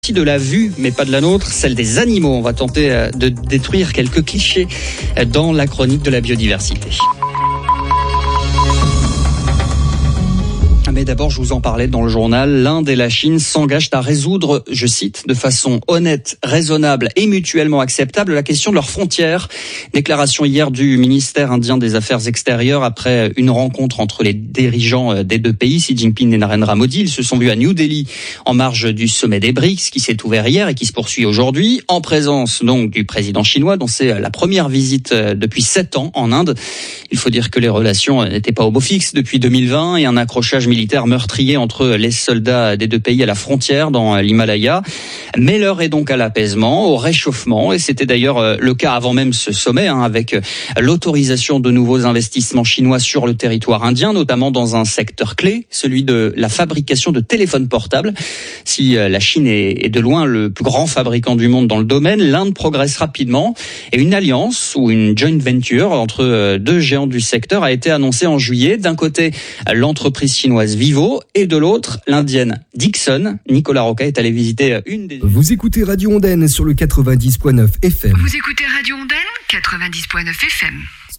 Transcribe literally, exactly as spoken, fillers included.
De la vue, mais pas de la nôtre, celle des animaux. On va tenter de détruire quelques clichés dans la chronique de la biodiversité. Mais d'abord, je vous en parlais dans le journal, l'Inde et la Chine s'engagent à résoudre, je cite, de façon honnête, raisonnable et mutuellement acceptable la question de leurs frontières. Déclaration hier du ministère indien des Affaires extérieures après une rencontre entre les dirigeants des deux pays, Xi Jinping et Narendra Modi. Ils se sont vus à New Delhi en marge du sommet des B R I C S qui s'est ouvert hier et qui se poursuit aujourd'hui, en présence donc du président chinois dont c'est la première visite depuis sept ans en Inde. Il faut dire que les relations n'étaient pas au beau fixe depuis deux mille vingt et un accrochage militaire meurtrier entre les soldats des deux pays à la frontière dans l'Himalaya. Mais l'heure est donc à l'apaisement, au réchauffement, et c'était d'ailleurs le cas avant même ce sommet, hein, avec l'autorisation de nouveaux investissements chinois sur le territoire indien, notamment dans un secteur clé, celui de la fabrication de téléphones portables. Si la Chine est de loin le plus grand fabricant du monde dans le domaine, l'Inde progresse rapidement, et une alliance ou une joint venture entre deux géants du secteur a été annoncée en juillet. D'un côté, l'entreprise chinoise Vivo, et de l'autre, l'indienne Dixon. Nicolas Roca est allé visiter une des... Vous écoutez Radio Ondaine sur le quatre-vingt-dix point neuf F M. Vous écoutez Radio Ondaine, quatre-vingt-dix point neuf F M.